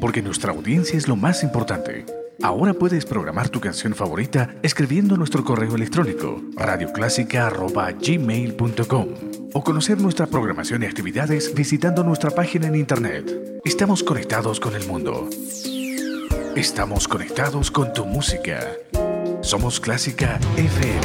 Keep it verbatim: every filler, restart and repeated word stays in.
porque nuestra audiencia es lo más importante. Ahora puedes programar tu canción favorita escribiendo nuestro correo electrónico radioclásica arroba gmail punto com o conocer nuestra programación y actividades visitando nuestra página en internet. Estamos conectados con el mundo. Estamos conectados con tu música. Somos Clásica F M.